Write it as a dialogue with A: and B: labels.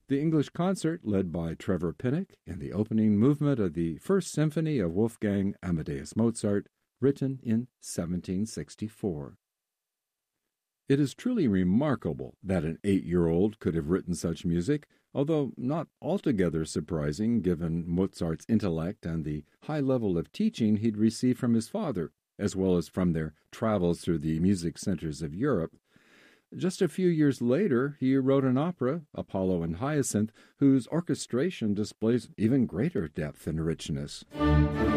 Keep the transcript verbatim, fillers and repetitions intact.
A: The English concert, led by Trevor Pinnock, in the opening movement of the First Symphony of Wolfgang Amadeus Mozart, written in seventeen sixty-four. It is truly remarkable that an eight-year-old could have written such music, although not altogether surprising given Mozart's intellect and the high level of teaching he'd received from his father, as well as from their travels through the music centers of Europe. Just a few years later, he wrote an opera, Apollo and Hyacinth, whose orchestration displays even greater depth and richness.